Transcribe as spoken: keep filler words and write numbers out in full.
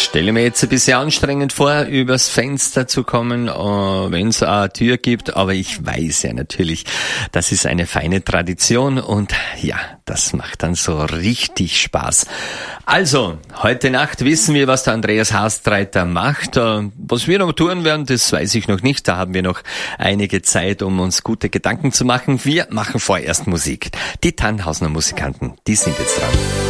Stelle mir jetzt ein bisschen anstrengend vor, übers Fenster zu kommen, wenn es eine Tür gibt, aber ich weiß ja natürlich, das ist eine feine Tradition und ja, das macht dann so richtig Spaß. Also, heute Nacht wissen wir, was der Andreas Haastreiter macht. Was wir noch tun werden, das weiß ich noch nicht. Da haben wir noch einige Zeit, um uns gute Gedanken zu machen. Wir machen vorerst Musik. Die Tannhausener Musikanten, die sind jetzt dran.